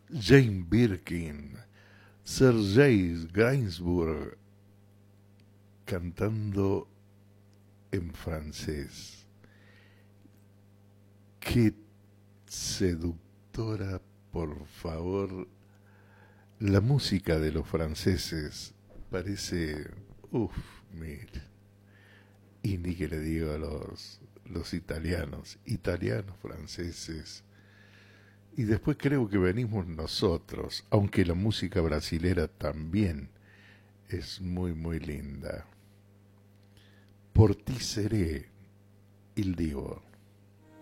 Jane Birkin, Sergei Gainsbourg cantando en francés. Qué seductora, por favor. La música de los franceses parece, mire, y ni que le digo a los italianos, franceses, y después creo que venimos nosotros, aunque la música brasilera también es muy muy linda. Por ti seré, il divo.